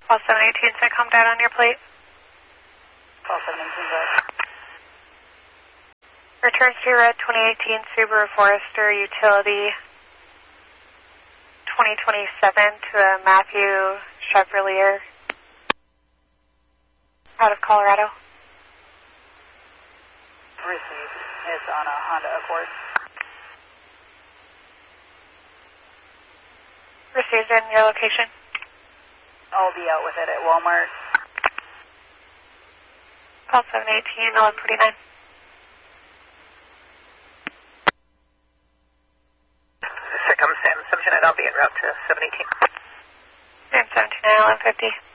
Call 718, so come down on your plate. Call 718, go ahead. Returns to red 2018 Subaru Forester Utility 2027 to a Matthew Chevrolet out of Colorado. Received. It's on a Honda Accord. Received in your location. I'll be out with it at Walmart. Call 718, 1149. Sam 79, I'll be en route to 718. Sam 79, 1150.